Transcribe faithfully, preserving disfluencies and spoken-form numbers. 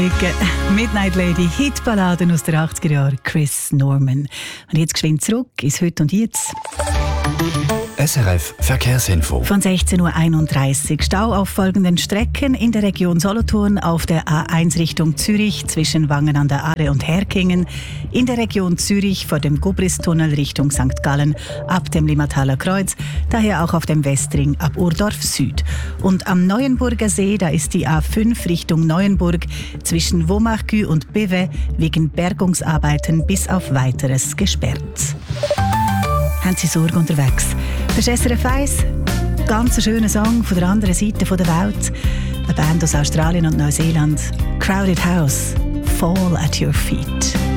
Midnight Lady, Hitballaden aus den achtziger Jahren, Chris Norman. Und jetzt geschwind zurück ins Heute und Jetzt. S R F Verkehrsinfo. Von sechzehn Uhr einunddreißig. Stau auf folgenden Strecken in der Region Solothurn auf der A eins Richtung Zürich zwischen Wangen an der Aare und Herkingen, in der Region Zürich vor dem Gubristunnel Richtung Sankt Gallen ab dem Limmataler Kreuz, daher auch auf dem Westring ab Urdorf Süd. Und am Neuenburger See, da ist die A fünf Richtung Neuenburg zwischen Womachgü und Bewe wegen Bergungsarbeiten bis auf Weiteres gesperrt. Haben Sie Sorge unterwegs? Das ist S R F eins, ganz ein schöner Song von der anderen Seite der Welt. Eine Band aus Australien und Neuseeland, Crowded House, Fall at Your Feet.